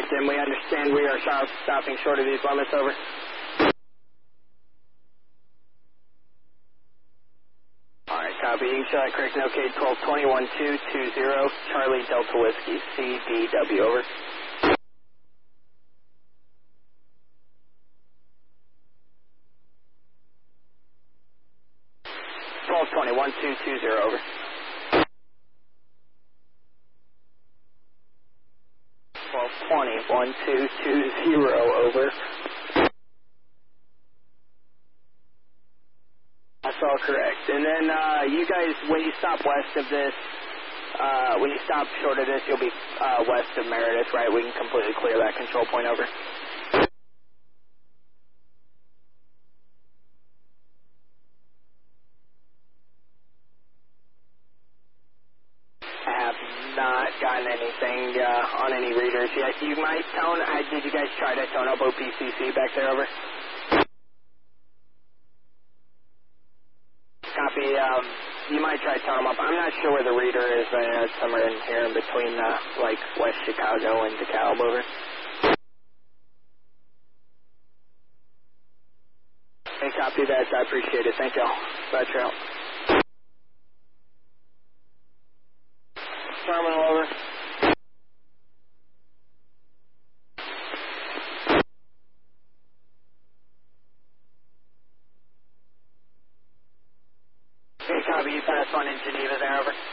Hampton, we understand we are stopping short of these limits, over. Alright, copy. You can show that correct locate 1221-220, Charlie Delta Whiskey, CDW, over. 1221-220, over. 1220-1220, over. That's all correct. And then you guys, when you stop west of this, when you stop short of this, you'll be west of Meredith, right? We can completely clear that control point, over. I have not gotten anything on any readers yet. You might tone, did you guys try to tone up OPCC back there, over? Copy. You might try to tone them up. I'm not sure where the reader is, but it's somewhere in here in between, like, West Chicago and DeKalb, over. Hey, copy that. I appreciate it. Thank y'all. Bye, Trail. Terminal, over. Hey, copy. You passed one in Geneva there, over.